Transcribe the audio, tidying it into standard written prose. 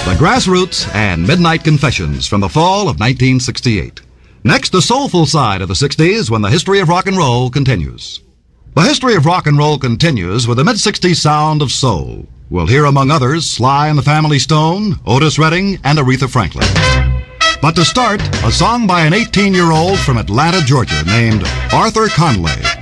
The Grassroots and Midnight Confessions from the fall of 1968. Next, the soulful side of the 60s when the history of rock and roll continues. The history of rock and roll continues with the mid-60s sound of soul. We'll hear, among others, Sly and the Family Stone, Otis Redding, and Aretha Franklin. But to start, a song by an 18-year-old from Atlanta, Georgia, named Arthur Conley.